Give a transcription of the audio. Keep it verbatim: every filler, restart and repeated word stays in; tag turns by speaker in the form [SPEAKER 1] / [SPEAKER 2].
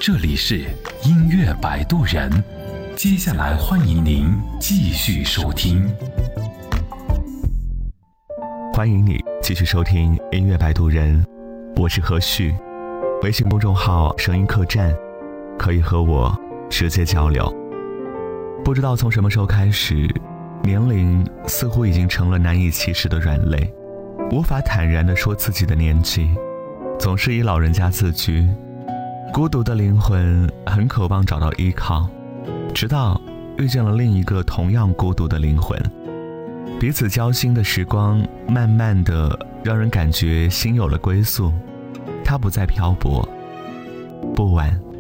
[SPEAKER 1] 这里是音乐摆渡人，接下来欢迎您继续收听。
[SPEAKER 2] 欢迎你继续收听音乐摆渡人，我是何旭，微信公众号声音客栈，可以和我直接交流。不知道从什么时候开始，年龄似乎已经成了难以启齿的软肋，无法坦然地说自己的年纪，总是以老人家自居。孤独的灵魂很渴望找到依靠，直到遇见了另一个同样孤独的灵魂，彼此交心的时光慢慢的让人感觉心有了归宿，他不再漂泊。不晚，